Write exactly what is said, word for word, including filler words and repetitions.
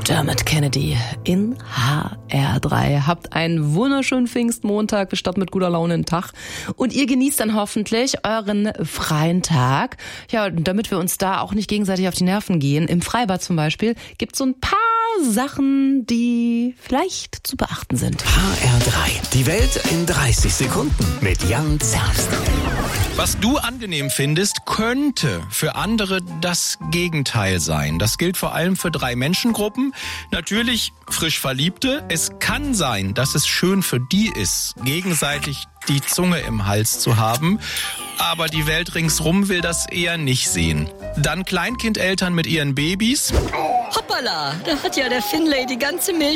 Dermot Kennedy in H R drei. Habt einen wunderschönen Pfingstmontag. Wir starten mit guter Laune in den Tag. Und ihr genießt dann hoffentlich euren freien Tag. Ja, damit wir uns da auch nicht gegenseitig auf die Nerven gehen. Im Freibad zum Beispiel gibt es so ein paar Sachen, die vielleicht zu beachten sind. H R drei. Die Welt in dreißig Sekunden mit Jan Zerst. Was du angenehm findest, könnte für andere das Gegenteil sein. Das gilt vor allem für drei Menschengruppen. Natürlich frisch Verliebte. Es kann sein, dass es schön für die ist, gegenseitig die Zunge im Hals zu haben. Aber die Welt ringsrum will das eher nicht sehen. Dann Kleinkindeltern mit ihren Babys. Hoppala, da hat ja der Finlay die ganze Milch